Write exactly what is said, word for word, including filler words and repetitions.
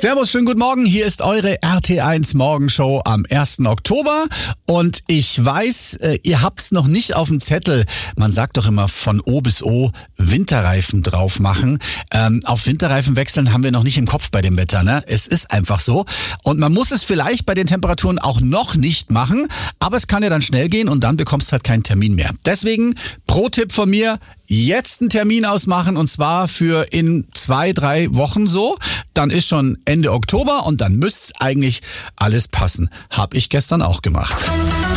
Servus, schönen guten Morgen. Hier ist eure R T eins Morgenshow am ersten Oktober. Und ich weiß, ihr habt's noch nicht auf dem Zettel. Man sagt doch immer von O bis O Winterreifen drauf machen. Ähm, auf Winterreifen wechseln haben wir noch nicht im Kopf bei dem Wetter, ne? Es ist einfach so. Und man muss es vielleicht bei den Temperaturen auch noch nicht machen. Aber es kann ja dann schnell gehen und dann bekommst du halt keinen Termin mehr. Deswegen Pro-Tipp von mir. Jetzt einen Termin ausmachen und zwar für in zwei, drei Wochen so. Dann ist schon Ende Oktober und dann müsste eigentlich alles passen. Hab ich gestern auch gemacht.